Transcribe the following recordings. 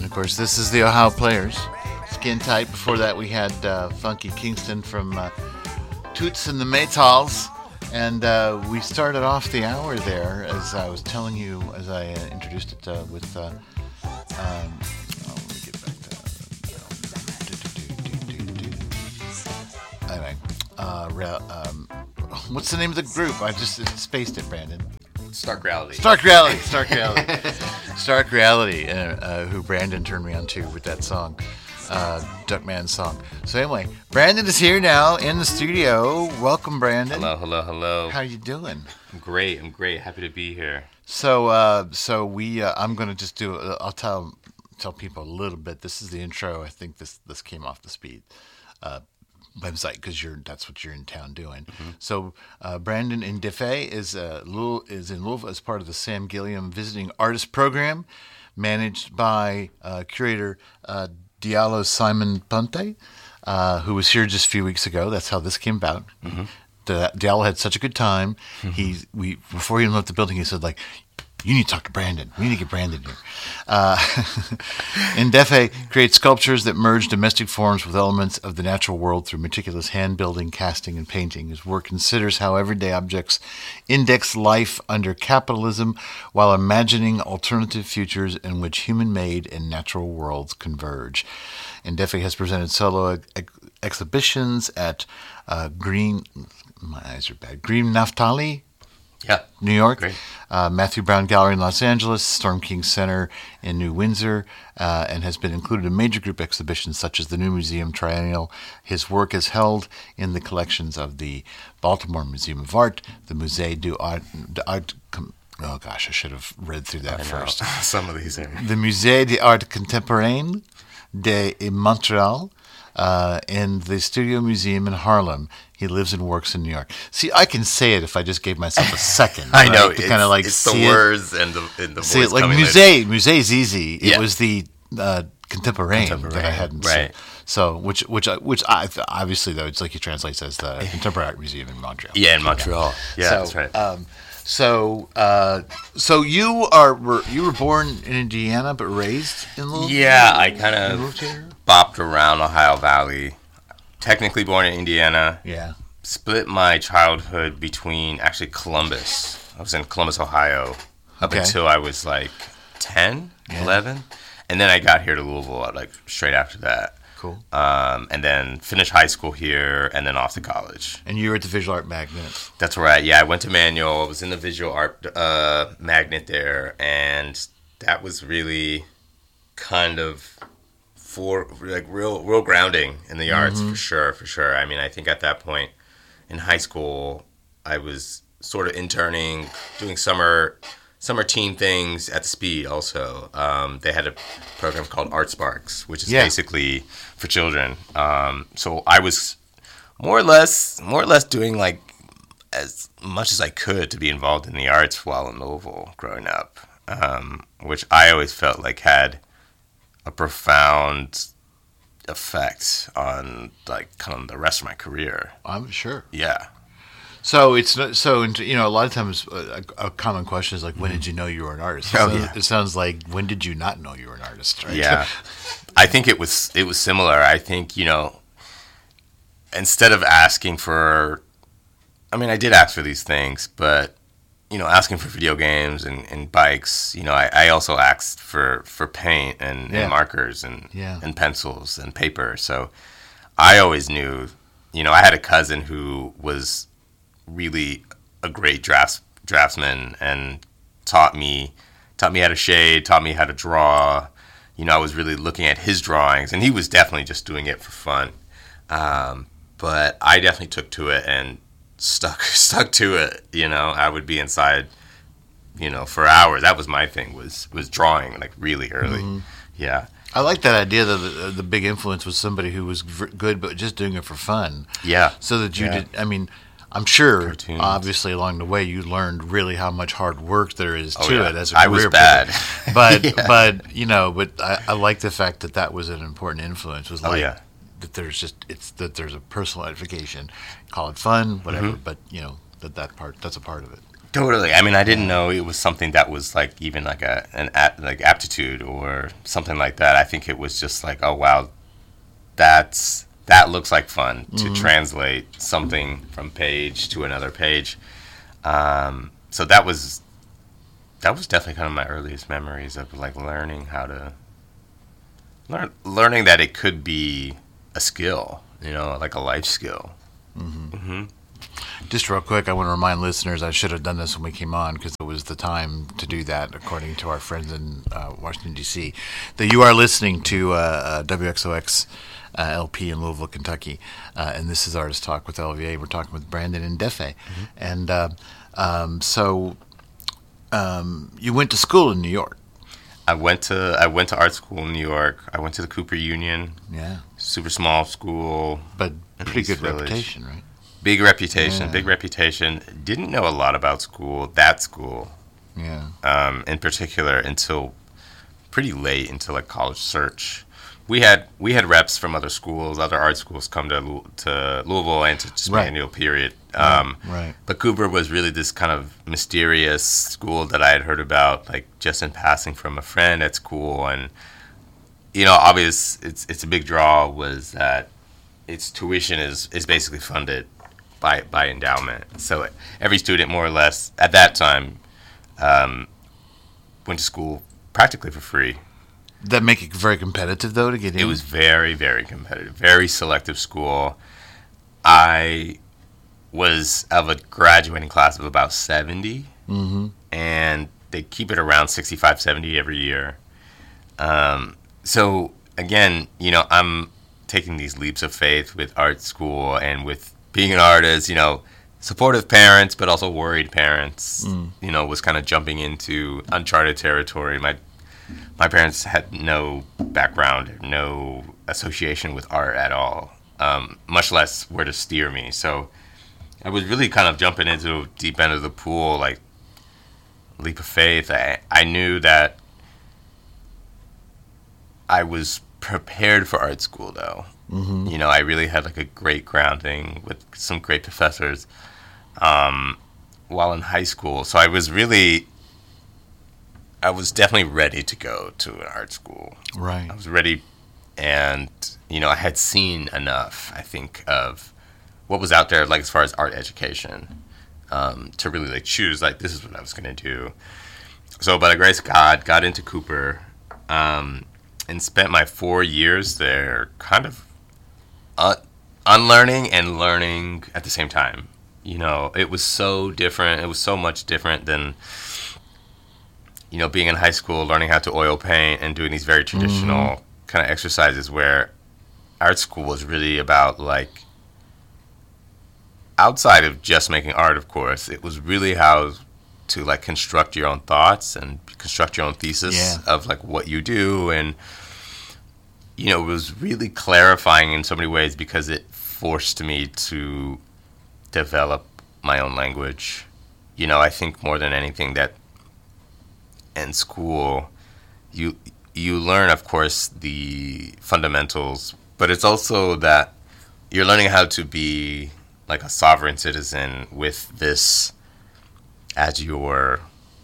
of course, this is the Ohio Players. Skin Tight. Before that, we had Funky Kingston from Toots and the Maytals. And we started off the hour there, as I was telling you, as I introduced it with... let me get back to... Anyway, what's the name of the group? I just spaced it, Brandon. Stark Reality. Stark Reality. Stark Reality, who Brandon turned me on to with that song, Duckman song. So anyway, Brandon is here now in the studio. Welcome, Brandon. Hello. How you doing? I'm great. Happy to be here. So I'm going to just do. I'll tell people a little bit. This is the intro. I think this came off the Speed website because that's what you're in town doing. Mm-hmm. So Brandon Ndeffe is in Louisville as part of the Sam Gilliam Visiting Artist Program, managed by curator Diallo Simon Ponte, who was here just a few weeks ago. That's how this came about. Mm-hmm. Diallo had such a good time. Mm-hmm. Before he even left the building, he said, like, you need to talk to Brandon. We need to get Brandon here. Ndeffe creates sculptures that merge domestic forms with elements of the natural world through meticulous hand-building, casting, and painting. His work considers how everyday objects index life under capitalism while imagining alternative futures in which human-made and natural worlds converge. Ndeffe has presented solo exhibitions at Green Naftali, New York, Matthew Brown Gallery in Los Angeles, Storm King Center in New Windsor, and has been included in major group exhibitions such as the New Museum Triennial. His work is held in the collections of the Baltimore Museum of Art, the Musée d'Art. Oh gosh, I should have read through that first. Some of these are. The Musée d'Art Contemporain de Montréal, and the Studio Museum in Harlem. He lives and works in New York. See, I can say it if I just gave myself a second. I know. To kind of like it's see the words and the see voice it. Like musée is easy. Yeah. It was the contemporain that I hadn't seen. So, which I obviously though it's like he translates as the Contemporary Art Museum in Montreal. Yeah, in Montreal. Yeah, so, that's right. So you were born in Indiana but raised in Louisville? Yeah, I kind of moved here. Bopped around Ohio Valley. Technically born in Indiana. Yeah. Split my childhood between actually Columbus. I was in Columbus, Ohio up until I was like 10, 11. And then I got here to Louisville like straight after that. Cool. And then finished high school here and then off to college. And you were at the Visual Art Magnet. That's right. Yeah, I went to Manual. I was in the Visual Art Magnet there. And that was really kind of for like real grounding in the arts, for sure. I mean, I think at that point in high school, I was sort of interning, doing summer teen things at the Speed also. They had a program called Art Sparks, which is basically for children. So I was more or less doing like as much as I could to be involved in the arts while in Louisville growing up, which I always felt like had a profound effect on like kind of the rest of my career. I'm sure. Yeah. So it's a lot of times a common question is like, when did you know you were an artist? It sounds like, when did you not know you were an artist? Right? Yeah. I think it was similar. I think, instead of asking for, I did ask for these things, but asking for video games and bikes, I also asked for paint and markers and pencils and paper. So I always knew, I had a cousin who was really a great draftsman and taught me how to shade, taught me how to draw. I was really looking at his drawings, and he was definitely just doing it for fun. But I definitely took to it and stuck to it. I would be inside, for hours. That was my thing, was drawing like really early. Mm-hmm. Yeah. I like that idea that the big influence was somebody who was good, but just doing it for fun. Yeah. So that you did, I'm sure, Cartoons. Obviously, along the way, you learned really how much hard work there is to it as a career. I was bad. But I like the fact that was an important influence. Was like that there's a personal edification. Call it fun, whatever. Mm-hmm. But that's a part of it. Totally. I mean, I didn't know it was something that was like even like like aptitude or something like that. I think it was just like, oh wow, that looks like fun to translate something from page to another page. So that was definitely kind of my earliest memories of like learning how to learning that it could be a skill, like a life skill. Just real quick, I want to remind listeners, I should have done this when we came on because it was the time to do that, according to our friends in Washington, D.C., that you are listening to WXOX LP in Louisville, Kentucky. And this is Artist Talk with LVA. We're talking with Brandon and Defe. And so you went to school in New York. I went to art school in New York. I went to the Cooper Union. Yeah. Super small school. But pretty good reputation, right? Big reputation. Didn't know a lot about that school. Yeah. In particular, until pretty late into like college search. We had reps from other schools, other art schools come to Louisville and to Spaniel, period. Right. But Cooper was really this kind of mysterious school that I had heard about, like just in passing from a friend at school. And, obvious, it's a big draw was that its tuition is basically funded by endowment. So every student, more or less, at that time, went to school practically for free. That make it very competitive, though, to get in? It was very, very competitive. Very selective school. I was of a graduating class of about 70, and they keep it around 65, 70 every year. So, again, I'm taking these leaps of faith with art school and with being an artist, supportive parents, but also worried parents, was kind of jumping into uncharted territory. My parents had no background, no association with art at all, much less where to steer me. So I was really kind of jumping into the deep end of the pool, like leap of faith. I knew that I was prepared for art school, though. I really had like a great grounding with some great professors while in high school. So I was definitely ready to go to an art school. Right. I was ready, and I had seen enough, I think, of what was out there, like as far as art education, to really like choose like this is what I was going to do. So by the grace of God, got into Cooper, and spent my 4 years there, kind of unlearning and learning at the same time. It was so different. It was so much different than being in high school, learning how to oil paint and doing these very traditional kind of exercises, where art school was really about like, outside of just making art, of course, it was really how to like construct your own thoughts and construct your own thesis of like what you do. And, it was really clarifying in so many ways because it forced me to develop my own language. I think more than anything that in school, you learn, of course, the fundamentals, but it's also that you're learning how to be like a sovereign citizen with this as your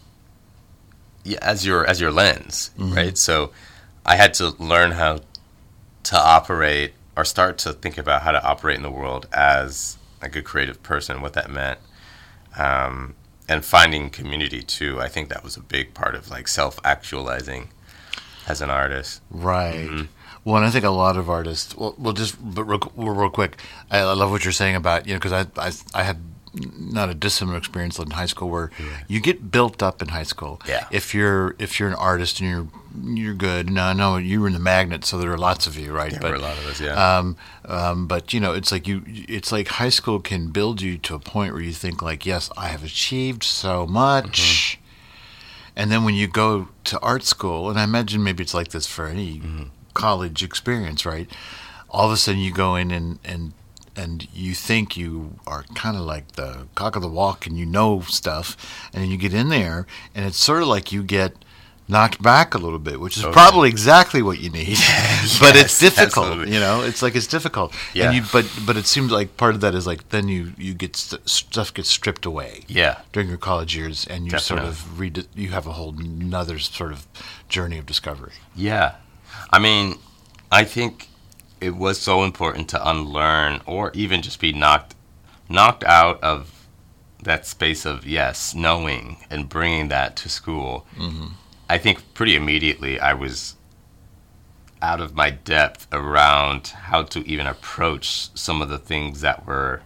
lens, right? So I had to learn how to operate, or start to think about how to operate in the world as like a creative person, what that meant. And finding community too. I think that was a big part of like self-actualizing as an artist. Right. Well, and I think a lot of artists. But real quick, I love what you're saying about because I had not a dissimilar experience in high school where you get built up in high school. Yeah. If you're an artist and you're good. Now I know you were in the Magnet, so there are lots of you, right? There were a lot of us, yeah. But it's like high school can build you to a point where you think like, yes, I have achieved so much. And then when you go to art school, and I imagine maybe it's like this for any college experience, right? All of a sudden you go in and you think you are kind of like the cock of the walk and stuff, and then you get in there and it's sort of like you get knocked back a little bit, which is probably exactly what you need. But it's difficult, absolutely. it's difficult. Yeah. And but it seems like part of that is like then you get stuff gets stripped away. Yeah. During your college years, and you Definitely. sort of you have a whole another sort of journey of discovery. Yeah. I mean, I think it was so important to unlearn or even just be knocked out of that space of, yes, knowing and bringing that to school. Mm-hmm. I think pretty immediately I was out of my depth around how to even approach some of the things that were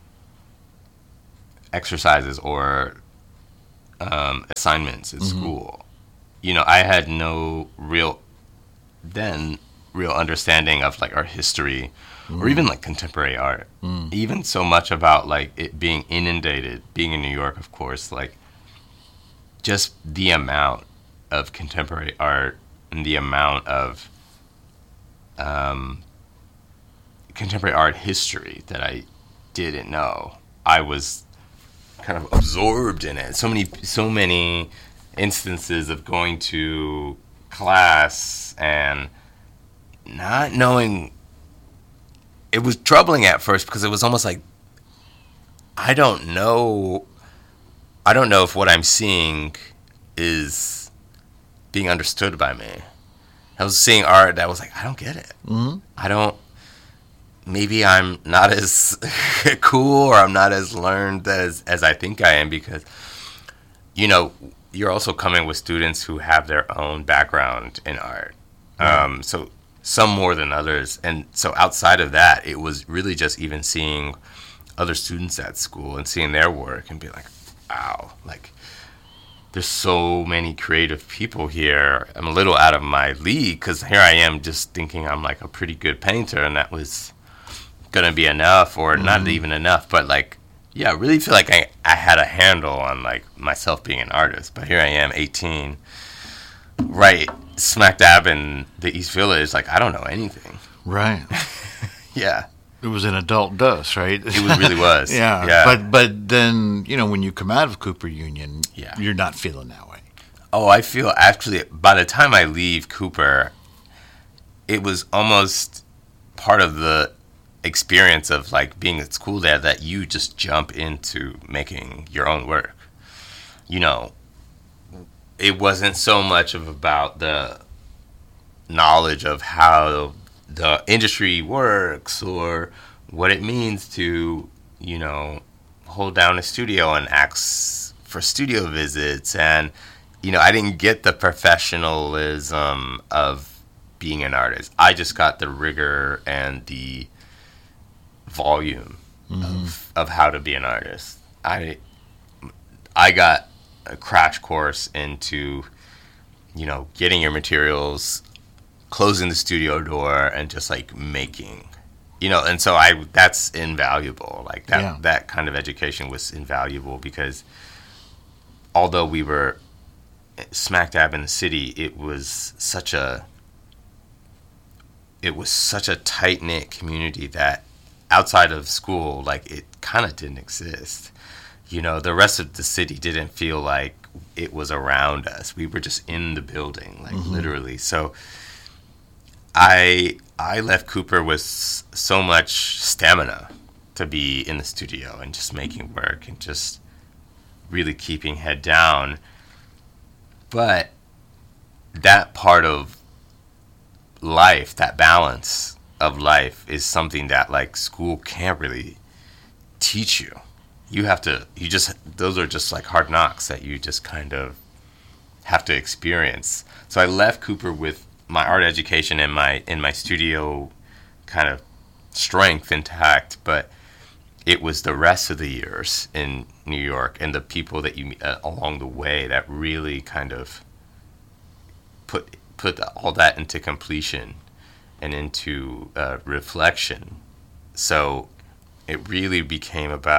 exercises or assignments at school. I had no real understanding of like art history or even like contemporary art. Even so much about like it being inundated, being in New York, of course, like just the amount of contemporary art and the amount of contemporary art history that I didn't know. I was kind of absorbed in it. So many instances of going to class and not knowing. It was troubling at first because it was almost like I don't know if what I'm seeing is being understood by me. I was seeing art that was like, I don't get it. Mm-hmm. Maybe I'm not as cool or I'm not as learned as I think I am because, you're also coming with students who have their own background in art. Right. So some more than others. And so outside of that, it was really just even seeing other students at school and seeing their work and be like, wow, like there's so many creative people here. I'm a little out of my league because here I am just thinking I'm like a pretty good painter and that was going to be enough or not even enough. But like, yeah, I really feel like I had a handle on like myself being an artist. But here I am, 18, right smack dab in the East Village. Like, I don't know anything. Right. Yeah. It was an adult dose, right? It really was. Yeah. But then, when you come out of Cooper Union, you're not feeling that way. Oh, I feel actually by the time I leave Cooper, it was almost part of the experience of like being at school there that you just jump into making your own work. It wasn't so much of about the knowledge of how the industry works or what it means to, hold down a studio and ask for studio visits. And, I didn't get the professionalism of being an artist. I just got the rigor and the volume of how to be an artist. I got a crash course into, getting your materials, closing the studio door, and just like making, and so that's invaluable. Like that kind of education was invaluable because although we were smack dab in the city, it was such a tight-knit community that outside of school, like it kind of didn't exist. The rest of the city didn't feel like it was around us. We were just in the building, like literally. So I left Cooper with so much stamina to be in the studio and just making work and just really keeping head down. But that part of life, that balance of life is something that like school can't really teach you. Those are just like hard knocks that you just kind of have to experience. So I left Cooper with my art education and my studio kind of strength intact, but it was the rest of the years in New York and the people that you meet along the way that really kind of put all that into completion and into reflection. So it really became about